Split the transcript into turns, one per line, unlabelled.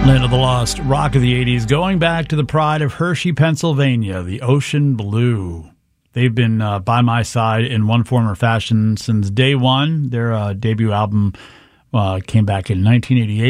Land of the Lost, rock of the 80s, going back to the pride of Hershey, Pennsylvania, the Ocean Blue. They've been by my side in one form or fashion since day one. Their debut album came back in 1988.